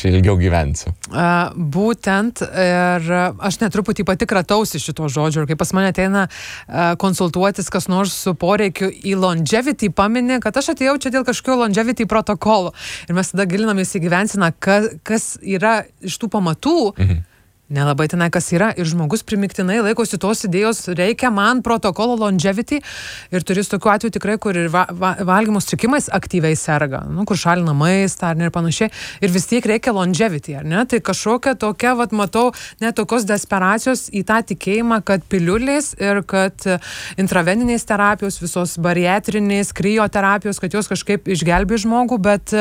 ilgiau gyvensiu. Būtent, ir aš netruputį pati kratausi šito žodžio, ir kai pas mane ateina konsultuotis kas nors su poreikiu į longevity, paminė, kad aš atėjau čia dėl kažkokio longevity protokolo. Ir mes tada gilinamės į gyvenseną, kas yra iš tų pamatų. Nelabai tenai kas yra, ir žmogus primiktinai laikosi tos idėjos, reikia man protokolo longevity, ir turiu tokių atvejų tikrai, kur ir valgymo sutrikimais aktyviai serga, kur šalina maistą ar ne ir panašiai, ir vis tiek reikia longevity, ar ne? Tai kažkokia tokia, matau, net tokios desperacijos į tą tikėjimą, kad piliulės ir kad intraveninės terapijos, visos bariatrinės, krioterapijos, kad jos kažkaip išgelbė žmogų, bet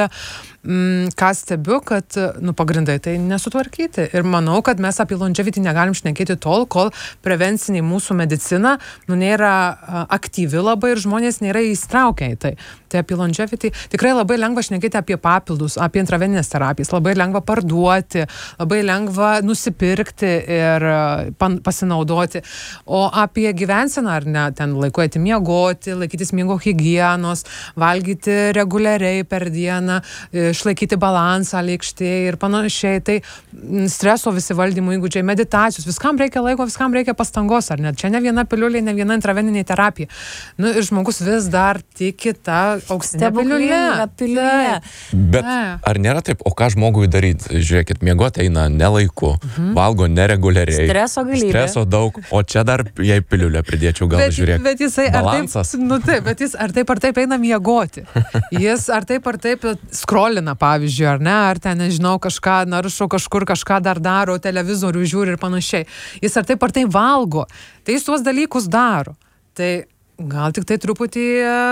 ką stebiu, kad pagrindai tai nesutvarkyti. Ir manau, kad mes apie longevity negalim šnekėti tol, kol prevenciniai mūsų medicina nėra aktyvi labai ir žmonės nėra įstraukę į tai. Tai apie longevity tikrai labai lengva šnekėti apie papildus, apie intraveninės terapijas, labai lengva parduoti, labai lengva nusipirkti ir pasinaudoti. O apie gyvenseną, ar ne, ten laiku eiti miegoti, laikytis miego higienos, valgyti reguliariai per dieną, išlaikyti balansą lėkštėje ir panašiai. Tai streso visi valdymo įgūdžiai, meditacijos, viskam reikia laiko, viskam reikia pastangos, ar ne? Čia ne viena piliulė, ne viena intraveninė terapija. Ir žmogus vis dar tiki tą auksinę piliulę. Bet ar nėra taip, o ką žmogui daryti? Žiūrėkit, miegoti eina nelaiku, valgo nereguliariai. Streso daug, o čia dar jei piliulę pridėčiau, gal žiūrėk. Bet jisai balansas. Bet jis ar taip eina miegoti. Jis ar taip skrolina, pavyzdžiui, ar ne, ar ten, nežinau, kažką naršo, kažkur kažką dar daro, televizorių žiūri ir panašiai. Jis ar taip valgo. Tai jis tuos dalykus daro. Tai gal tik tai truputį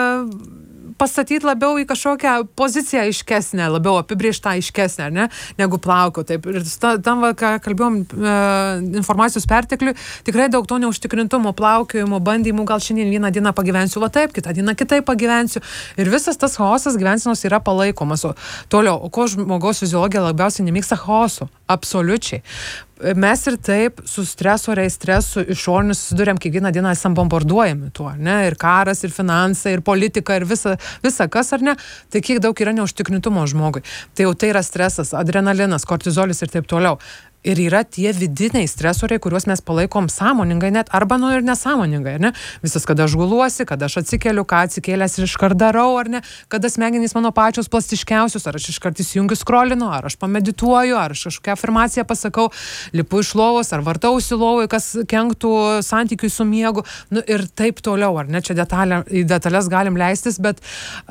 pastatyti labiau į kažkokią poziciją aiškesnę, labiau apibrėžtą aiškesnę, ar ne, negu plaukio. Taip. Ir tam, ką kalbėjom, informacijos pertekliui, tikrai daug to neužtikrintumo, plaukiojimo, bandymų, gal šiandien vieną dieną pagyvensiu va taip, kitą dieną kitaip pagyvensiu. Ir visas tas chaosas gyvensenos yra palaikomas. Toliau, o ko žmogaus fiziologija labiausiai nemėgsta? Chaoso. Absoliučiai. Mes ir taip su stresu išoriniu susiduriam, kiekvieną dieną esam bombarduojami tuo, ne? Ir karas, ir finansai, ir politika, ir visa kas, ar ne? Tai kiek daug yra neužtikrintumo žmogui. Tai jau tai yra stresas, adrenalinas, kortizolis ir taip toliau. Ir yra tie vidiniai stresoriai, kuriuos mes palaikom sąmoningai net, arba ir nesąmoningai, ne? Visas, kada aš guluosi, kada aš atsikeliu, ką atsikėlęs ir iškart darau, ar ne? Kada smegenys mano pačios plastiškiausios, ar aš iškart įsijungiu skrolinu, ar aš pamedituoju, ar aš kažkokią afirmaciją pasakau, lipu iš lovos, ar vartausi lovoj, kas kenktų santykiui su miegu, ir taip toliau, ar ne? Čia į detalės galim leistis, bet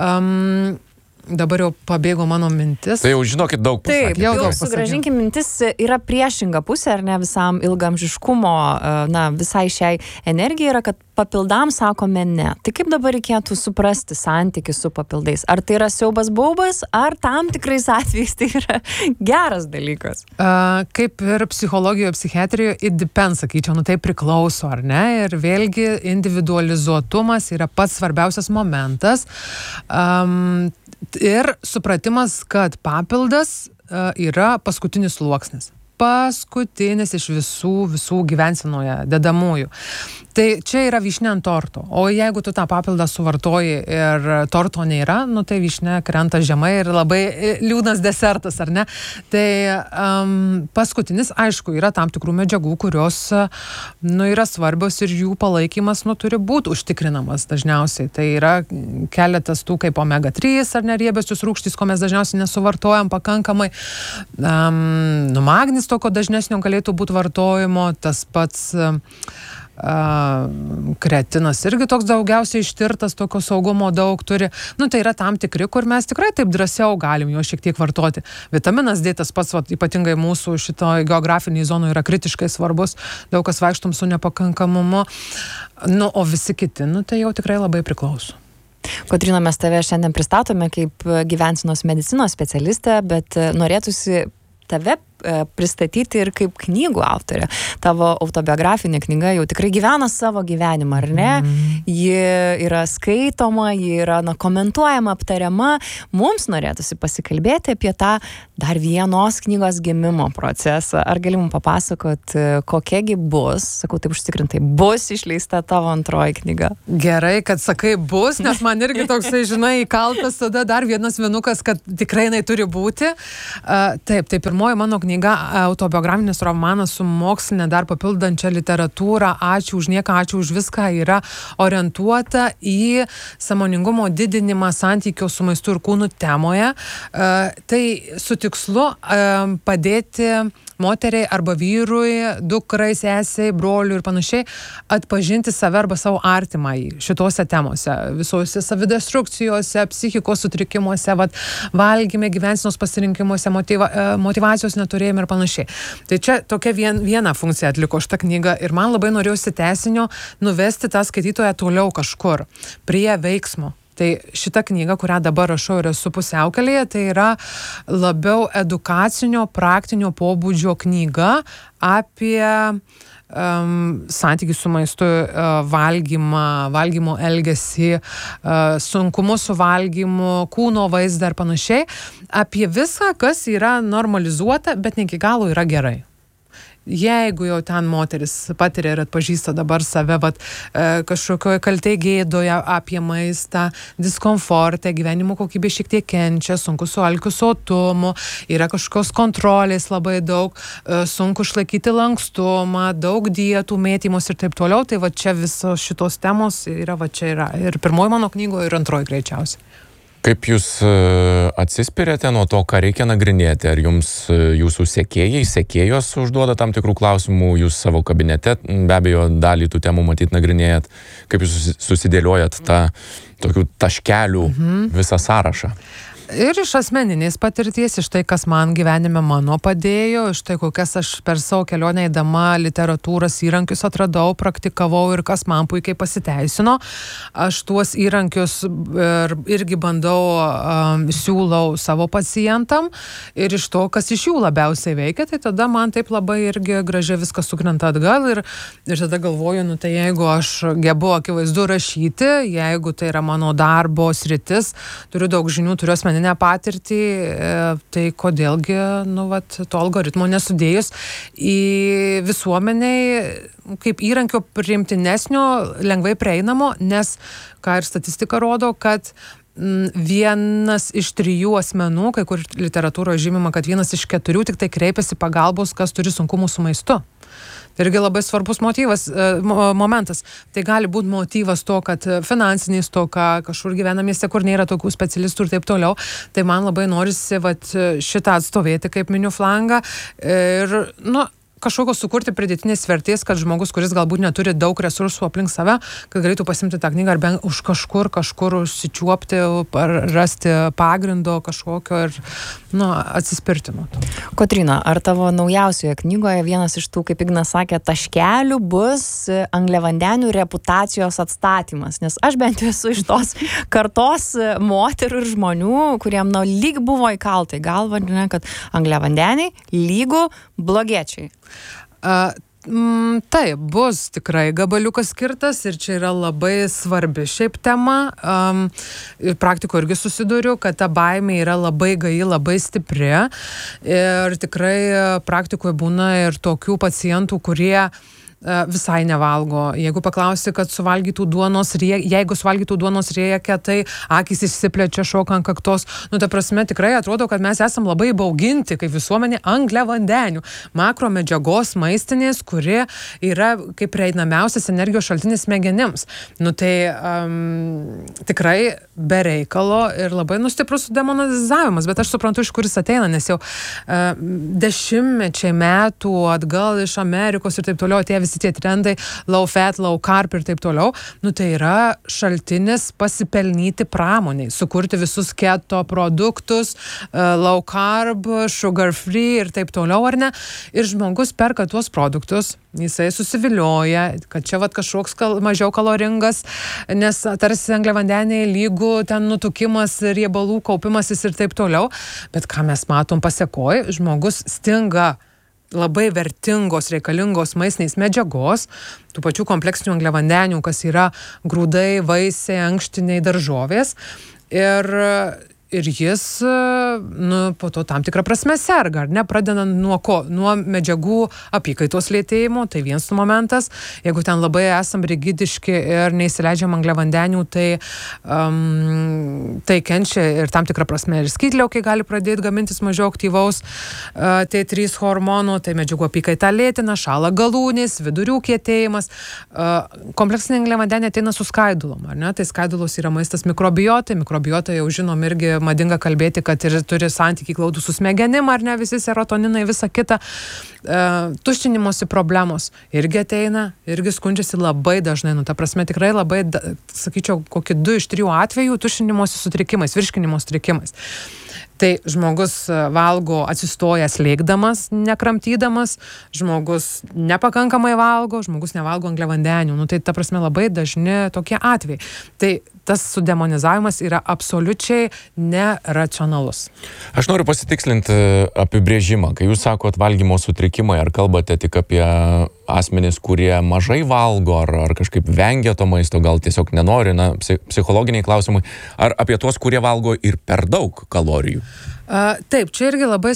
dabar jau pabėgo mano mintis. Tai jau žinokit daug pasakyti. Taip, jau sugrąžinkim mintis, yra priešinga pusė, ar ne, visam ilgamžiškumo, visai šiai energijai yra, kad papildam sakome ne. Tai kaip dabar reikėtų suprasti santykį su papildais? Ar tai yra siaubas baubas, ar tam tikrais atvejais tai yra geras dalykas? Kaip ir psichologijoje, psichiatrijoje, it depends, sakyčiau, tai priklauso, ar ne? Ir vėlgi individualizuotumas yra pats svarbiausias momentas. Ir supratimas, kad papildas yra paskutinis sluoksnis. Paskutinis iš visų gyvensenoje dedamųjų. Tai čia yra vyšnia ant torto. O jeigu tu tą papildą suvartoji ir torto nėra, tai vyšnia krenta žemai ir labai liūdnas desertas, ar ne? Tai paskutinis, aišku, yra tam tikrų medžiagų, kurios yra svarbios ir jų palaikymas turi būti užtikrinamas dažniausiai. Tai yra keletas tų kaip omega-3 ar neriebiosios rūgštys, ko mes dažniausiai nesuvartojam pakankamai. Magnis tokio dažnesnio galėtų būti vartojimo, tas pats kretinas irgi toks daugiausiai ištirtas, tokio saugumo daug turi. Tai yra tam tikri, kur mes tikrai taip drąsiau galim jo šiek tiek vartoti. Vitaminas D tas pats, ypatingai mūsų šitoj geografiniai zonai yra kritiškai svarbus. Daug kas vaikštom su nepakankamumu. O visi kiti, tai jau tikrai labai priklauso. Kotryna, mes tave šiandien pristatome kaip gyvensenos medicinos specialistę, bet norėtųsi tave pristatyti ir kaip knygų autorė. Tavo autobiografinė knyga jau tikrai gyvena savo gyvenimą, ar ne? Ji yra skaitoma, ji yra komentuojama, aptariama. Mums norėtųsi pasikalbėti apie tą dar vienos knygos gimimo procesą. Ar galim papasakot, kokiagi bus, sakau taip užtikrintai, bus išleista tavo antroji knyga? Gerai, kad sakai bus, nes man irgi toksai, žinai, įkaltas tada dar vienas vienukas, kad tikrai jinai turi būti. Taip, tai pirmoji mano knyga, autobiografinis romanas su mokslinė dar papildančia literatūra, ačiū už nieką, ačiū už viską, yra orientuota į sąmoningumo didinimą santykio su maistu ir kūnu temoje. Tai su tikslu padėti moteriai arba vyrui, dukrai, sesiai, broliui ir panašiai atpažinti save arba savo artimąjį šitose temose, visose savidestrukcijose, psichikos sutrikimuose, valgyme, gyvensenos pasirinkimuose, motyvacijos neturėjime ir panašiai. Tai čia tokia viena funkcija atliko šitą knygą ir man labai norėjosi tęsinio nuvesti tą skaitytoją toliau kažkur, prie veiksmo. Tai šita knyga, kurią dabar rašau ir esu pusiaukelėje, tai yra labiau edukacinio, praktinio pobūdžio knyga apie santykį su maistu, valgymą, valgymo elgesį, sunkumus su valgymu, kūno vaizdą ir panašiai. Apie viską, kas yra normalizuota, bet ne iki galo yra gerai. Jeigu jau ten moteris patiria ir atpažįsta dabar save kažkokioje kaltėje gėdoje apie maistą, diskomfortą, gyvenimo kokybė šiek tiek kenčia, sunku su alkiu sotumu, yra kažkokios kontrolės labai daug, sunku išlaikyti lankstumą, daug dietų, mėtymus ir taip toliau, tai čia visos šitos temos yra, čia yra ir pirmoji mano knygoje ir antroji greičiausiai. Kaip jūs atsispiriate nuo to, ką reikia nagrinėti? Ar jums jūsų sekėjos užduoda tam tikrų klausimų, jūs savo kabinete be abejo dalį tų temų matyt nagrinėjat? Kaip jūs susidėliojat tą tokių taškelių visą sąrašą? Ir iš asmeninės patirties, iš tai, kas man gyvenime mano padėjo, iš tai, kokias aš per savo kelionę eidama literatūros įrankius atradau, praktikavau ir kas man puikiai pasiteisino. Aš tuos įrankius irgi bandau, siūlau savo pacientam ir iš to, kas iš jų labiausiai veikia, tai tada man taip labai irgi gražiai viskas sukrenta atgal ir tada galvoju, tai jeigu aš gebu akivaizdu rašyti, jeigu tai yra mano darbo sritis, turiu daug žinių, turiu asmeninę patirtį, tai kodėlgi, to algoritmo nesudėjus į visuomeniai kaip įrankio priimtinesnio, lengvai prieinamo, nes, ką ir statistika rodo, kad 1 iš 3 asmenų, kai kur literatūroje žymima, kad 1 iš 4 tik tai kreipiasi pagalbos, kas turi sunkumų su maistu. Tai irgi labai svarbus momentas. Tai gali būti motyvas to, kad finansiniai stoka, kažkur gyvena mieste, kur nėra tokių specialistų ir taip toliau. Tai man labai norisi šitą atstovėti kaip minių flangą ir, kažkokios sukurti pridėtinės vertės, kad žmogus, kuris galbūt neturi daug resursų aplink save, kad galėtų pasimti tą knygą ar bent už kažkur užsičiuopti, rasti pagrindo kažkokio ir atsispirti nuo to. Kotryna, ar tavo naujausioje knygoje vienas iš tų, kaip Ignas sakė, taškelių bus angliavandenių reputacijos atstatymas? Nes aš bent jau esu iš tos kartos moterų ir žmonių, kuriem lyg buvo įkalta į galvą, kad angliavandeniai lygu blogiečiai. Taip, bus tikrai gabaliukas skirtas ir čia yra labai svarbi šiaip tema. Ir praktikoje irgi susiduriu, kad ta baimė yra labai gaji, labai stipri ir tikrai praktikoje būna ir tokių pacientų, kurie visai nevalgo. Jeigu paklausi, kad suvalgytų duonos jeigu suvalgytų duonos riekę, tai akys išsiplečia, šoka ant kaktos. Ta prasme, tikrai atrodo, kad mes esam labai bauginti, kaip visuomenė, angliavandenių, makromedžiagos maistinės, kuri yra kaip prieinamiausias energijos šaltinis smegenims. Tai tikrai be reikalo ir labai stiprus demonizavimas, bet aš suprantu, iš kur jis ateina, nes jau dešimtmečiai metų atgal iš Amerikos ir taip toliau atėjo visi tie trendai, low fat, low carb ir taip toliau, nu tai yra šaltinis pasipelnyti pramoniai, sukurti visus keto produktus, low carb, sugar free ir taip toliau, ar ne? Ir žmogus perka tuos produktus, jisai susivilioja, kad čia vat kažkoks mažiau kaloringas, nes tarsi angliavandeniai lygų ten nutukimas, riebalų kaupimasis ir taip toliau. Bet ką mes matom pasekoj, žmogus stinga labai vertingos, reikalingos maistinės medžiagos, tų pačių kompleksinių angliavandenių, kas yra grūdai, vaisiai, ankštiniai, daržovės. Ir jis, nu, po to tam tikrą prasme serga, ar ne, pradedant nuo ko? Nuo medžiagų apykaitos lėtėjimo, tai vienas momentas. Jeigu ten labai esam rigidiški ir neįsileidžiam angliavandenių, tai kenčia ir tam tikrą prasme ir skydliaukiai gali pradėti gamintis mažiau aktyvaus T3 hormonų, tai medžiagų apykaita lėtina, šąla galūnės, vidurių kietėjimas. Kompleksiniai angliavandeniai ateina su skaidulom, ar ne? Tai skaidulos yra maistas mikrobiotai. Mikrobiotą jau žinom irgi madinga kalbėti, kad ir turi santykį glaudų su smegenim, ar ne, visi serotoninai, visa kita. Tuštinimosi problemos irgi ateina, irgi skundžiasi labai dažnai, nu, ta prasme tikrai labai, sakyčiau, kokį 2 iš 3 atvejų tuštinimosi sutrikimais, virškinimo sutrikimais. Tai žmogus valgo atsistojęs lėkdamas, nekramtydamas, žmogus nepakankamai valgo, žmogus nevalgo angliavandenių. Nu, tai ta prasme labai dažni tokie atvejai. Tai tas sudemonizavimas yra absoliučiai neracionalus. Aš noriu pasitikslinti apibrėžimą. Kai jūs sakot valgymo sutrikimai, ar kalbate tik apie asmenys, kurie mažai valgo, ar kažkaip vengia to maisto, gal tiesiog nenori, na, psichologiniai klausimai, ar apie tuos, kurie valgo ir per daug kalorijų? Taip, čia irgi labai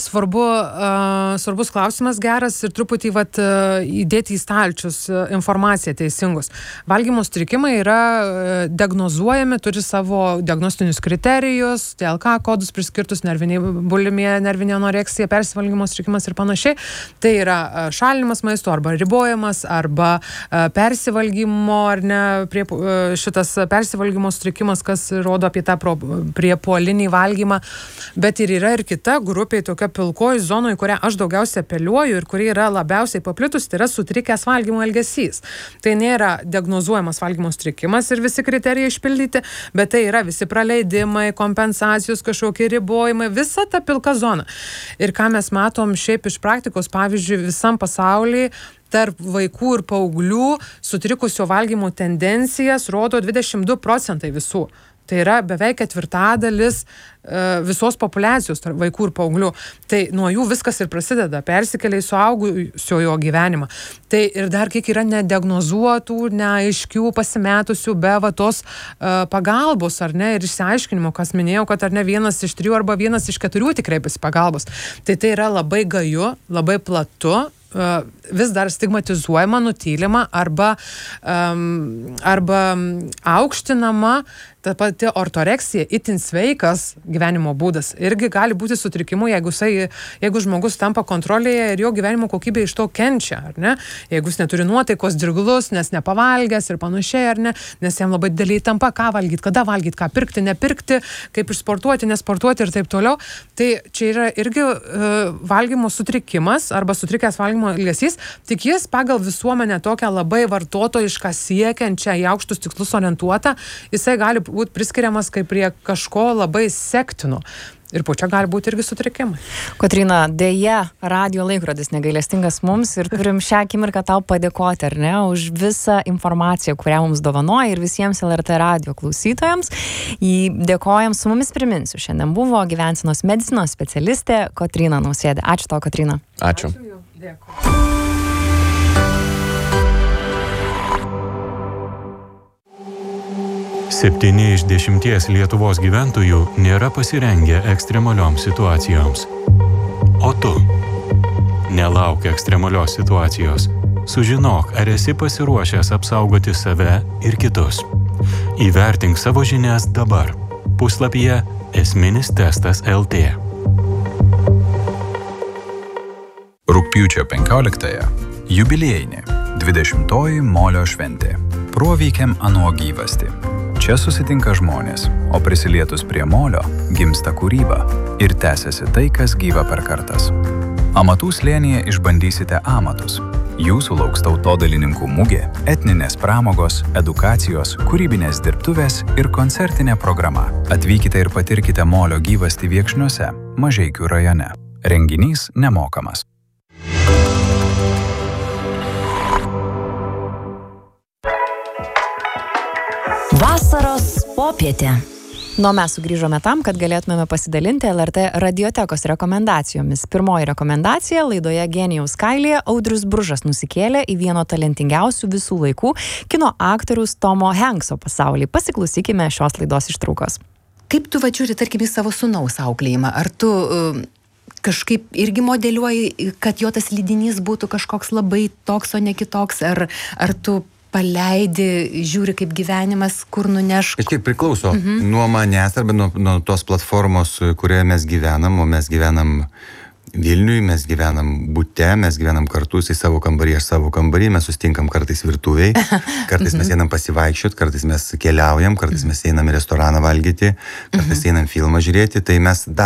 svarbus klausimas geras ir truputį įdėti į stalčius informaciją teisingus. Valgymo sutrikimai yra diagnozuojami, turi savo diagnostinius kriterijus, TLK kodus priskirtus, nervinė bulimija, nervinė anoreksija, persivalgymo sutrikimas ir panašiai. Tai yra šalinimas maisto arba ribojimas, arba persivalgymo, ar ne, šitas persivalgymo sutrikimas, kas rodo apie tą priepuolinį valgymą, bet ir yra ir kita grupė, tokia pilkoji zonoje, kurią aš daugiausiai apeliuoju ir kuri yra labiausiai paplitus, tai yra sutrikęs valgymo elgesys. Tai nėra diagnozuojamas valgymo sutrikimas ir visi kriterijai išpildyti, bet tai yra visi praleidimai, kompensacijos, kažkokie ribojimai, visa ta pilka zona. Ir ką mes matom šiaip iš praktikos, pavyzdžiui, visam pasaulyje, tarp vaikų ir paauglių sutrikusio valgymo tendencijas rodo 22% visų. Tai yra beveik 1/4 visos populiacijos vaikų ir paauglių. Tai nuo jų viskas ir prasideda, persikelia į suaugusiojo gyvenimą. Tai ir dar kiek yra nediagnozuotų, neaiškių, pasimetusių be tos pagalbos, ar ne, ir išsiaiškinimo, kas minėjau, kad ar ne 1 iš 3 arba 1 iš 4 tikrai kreipiasi pagalbos. Tai yra labai gaju, labai platu, vis dar stigmatizuojama, nutylima arba aukštinama. Ta pati ortoreksija, itin sveikas gyvenimo būdas, irgi gali būti sutrikimu, jeigu žmogus tampa kontrolėje ir jo gyvenimo kokybė iš to kenčia, ar ne? Jeigu jis neturi nuotaikos, dirglus, nes nepavalgęs ir panašiai, ar ne? Nes jam labai didelė įtampa, ką valgyti, kada valgyti, ką pirkti, nepirkti, kaip išsportuoti, nesportuoti ir taip toliau. Tai čia yra irgi valgymo sutrikimas arba sutrikęs valgymo elgesys, tik jis pagal visuomenę tokią labai vartotojišką siekiančią į aukštus tikslus orientuotą, jisai gali būti priskiriamas kaip prie kažko labai sektino. Ir po čia gali būti irgi sutrikimai. Kotryna, dėja, radijo laikrodis negailestingas mums ir turim šią akimirką tau padėkoti, ar ne, už visą informaciją, kurią mums dovanoja ir visiems LRT radijo klausytojams. Dėkojam, su mumis priminsiu. Šiandien buvo gyvensenos medicinos specialistė Kotryna Nausėdė. Ačiū tau, Kotryna. Ačiū. Dėkui. 7 iš 10 Lietuvos gyventojų nėra pasirengę ekstremalioms situacijoms. O tu? Nelauk ekstremalios situacijos. Sužinok, ar esi pasiruošęs apsaugoti save ir kitus. Įvertink savo žinias dabar. Puslapyje Esminis testas LT. Rugpjūčio 15-ąją jubiliejinė 20-oji Molio šventė. Proveikiam ano gyvastį. Čia susitinka žmonės, o prisilietus prie molio gimsta kūryba ir tęsiasi tai, kas gyva per kartas. Amatų slėnyje išbandysite amatus, Jūsų lauks tautodalininkų mugė, etninės pramogos, edukacijos, kūrybinės dirbtuvės ir koncertinė programa. Atvykite ir patirkite Molio gyvastį Viekšniuose, Mažeikių rajone. Renginys nemokamas. Vasaros popietė. Mes sugrįžome tam, kad galėtumėme pasidalinti LRT radiotekos rekomendacijomis. Pirmoji rekomendacija laidoje Genijaus kailyje Audrius Bružas nusikėlė į vieno talentingiausių visų laikų kino aktoriaus Tomo Hankso pasaulį. Pasiklausykime šios laidos ištraukos. Kaip tu žiūri, tarkim, į savo sūnaus auklėjimą? Ar tu kažkaip irgi modeliuoji, kad jo tas lydinys būtų kažkoks labai toks, o ne kitoks? Ar tu paleidi, žiūri kaip gyvenimas, kur nuneš? Kažkiek priklauso nuo manęs arba nuo tos platformos, kurioje mes gyvenam, o mes gyvenam Vilniui, mes gyvenam bute, mes gyvenam kartu, į savo kambarį, aš savo kambarį, mes sustinkam kartais virtuviai, kartais mes einam pasivaikščiot, kartais mes keliaujam, kartais mes einam į restoraną valgyti, kartais einam filmą žiūrėti, tai mes